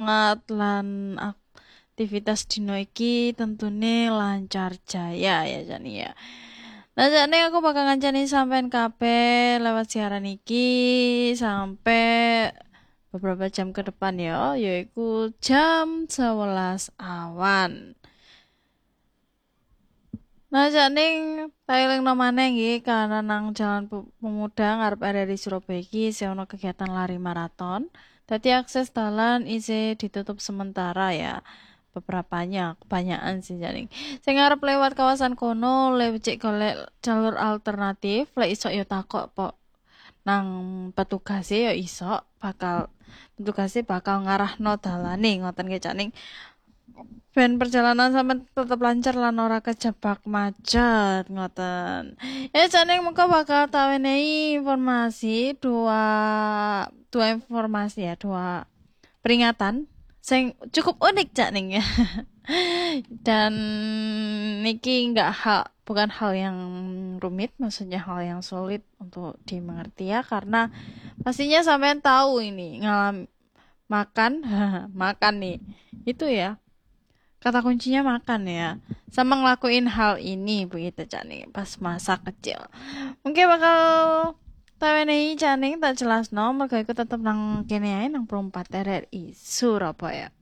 semangat lan aktivitas dino iki tentune lancar jaya ya Jani ya. Nah Jani aku bakal ngancani sampean kabeh lewat siaran iki sampai beberapa jam ke depan ya, yaitu jam 11 awan. Nah, janing tailing no maneh nggih karena nang Jalan Pemuda ngarep RRI Surabaya iki isih ana kegiatan lari maraton. Dadi akses dalan isih ditutup sementara ya. Beberapanya, kebanyakan sih janing. Sing ngarep lewat kawasan kono, lewat cek golek jalur alternatif, lek iso ya takok po nang petugasnya ya iso petugasnya bakal ngarahno dalane ngoten nggih janing. Ben perjalanan sampean tetep lancar lan ora kejebak macet ngoten. Ya jane muka bakal tak wenehi informasi dua informasi ya, dua peringatan sing cukup unik cak ning ya. Dan niki bukan hal yang rumit, maksudnya hal yang sulit untuk dimengerti ya karena pastinya sampean tahu ini makan makan nih. Itu ya. Kata kuncinya makan ya. Sama ngelakuin hal ini begitu Cani pas masa kecil. Mungkin bakal tawenehi Cani tak jelas no mergo iku tetep nang kene ae nang 4 RRI Surabaya.